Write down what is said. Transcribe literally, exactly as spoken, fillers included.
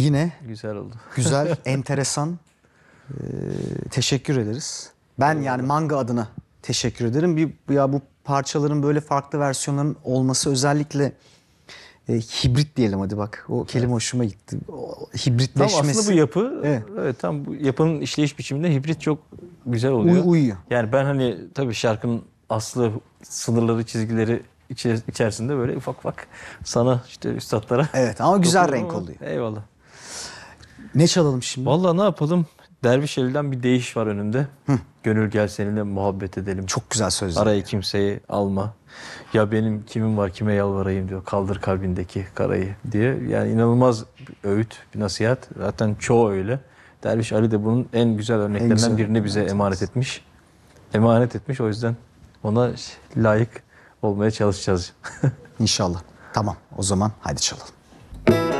Yine Güzel oldu. güzel, enteresan. Ee, teşekkür ederiz. Ben yani manga adına teşekkür ederim. Bir ya bu parçaların böyle farklı versiyonların olması, özellikle e, hibrit diyelim hadi bak. O kelime evet. hoşuma gitti. O, hibritleşmesi. Tam aslında bu yapı, evet. evet tam bu yapının işleyiş biçiminde hibrit çok güzel oluyor. Uy, uyuyor. Yani ben hani tabii şarkının aslı, sınırları, çizgileri içerisinde böyle ufak ufak sana işte üstadlara. Evet ama güzel renk oluyor. Eyvallah. Ne çalalım şimdi? Vallahi ne yapalım? Dervişeli'den bir deyiş var önümde. Hı. Gönül gel seninle muhabbet edelim. Çok güzel sözler. Araya kimseyi alma. Ya benim kimim var, kime yalvarayım diyor. Kaldır kalbindeki karayı diye. Yani inanılmaz bir öğüt, bir nasihat. Zaten çoğu öyle. Derviş Ali de bunun en güzel örneklerinden en güzel. birini bize evet. emanet etmiş. Emanet etmiş. O yüzden ona layık olmaya çalışacağız. İnşallah. Tamam. O zaman haydi çalalım.